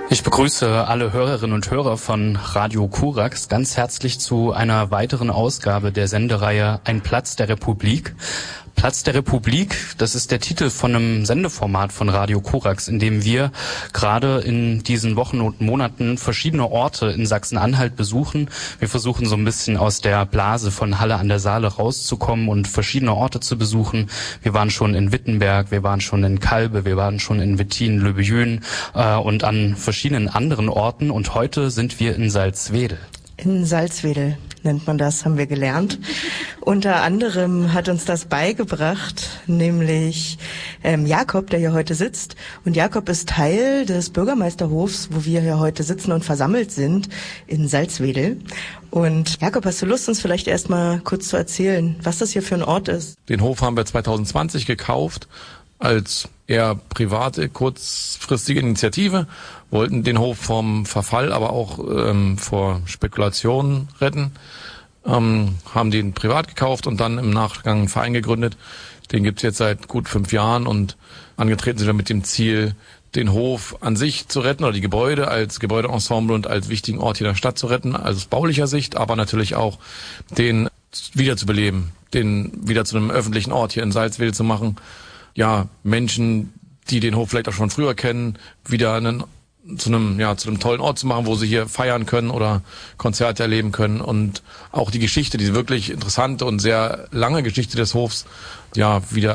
Ich begrüße alle Hörerinnen und Hörer von Radio Korax ganz herzlich zu einer weiteren Ausgabe der Sendereihe Ein Platz der Republik. Platz der Republik, das ist der Titel von einem Sendeformat von Radio Korax, in dem wir gerade in diesen Wochen und Monaten verschiedene Orte in Sachsen-Anhalt besuchen. Wir versuchen so ein bisschen aus der Blase von Halle an der Saale rauszukommen und verschiedene Orte zu besuchen. Wir waren schon in Wittenberg, wir waren schon in Kalbe, wir waren schon in Wettin, Löbejün und an verschiedenen anderen Orten. Und heute sind wir in Salzwedel. In Salzwedel nennt man das, haben wir gelernt. Unter anderem hat uns das beigebracht, nämlich Jakob, der hier heute sitzt. Und Jakob ist Teil des Bürgermeisterhofs, wo wir hier heute sitzen und versammelt sind, in Salzwedel. Und Jakob, hast du Lust, uns vielleicht erstmal kurz zu erzählen, was das hier für ein Ort ist? Den Hof haben wir 2020 gekauft als eher private, kurzfristige Initiative, wollten den Hof vom Verfall, aber auch vor Spekulationen retten, haben den privat gekauft und dann im Nachgang einen Verein gegründet. Den gibt's jetzt seit gut 5 Jahren und angetreten sind wir mit dem Ziel, den Hof an sich zu retten oder die Gebäude als Gebäudeensemble und als wichtigen Ort hier der Stadt zu retten, also aus baulicher Sicht, aber natürlich auch den wiederzubeleben, den wieder zu einem öffentlichen Ort hier in Salzwedel zu machen. Ja, Menschen, die den Hof vielleicht auch schon früher kennen, wieder zu einem tollen Ort zu machen, wo sie hier feiern können oder Konzerte erleben können und auch die Geschichte, diese wirklich interessante und sehr lange Geschichte des Hofs, ja, wieder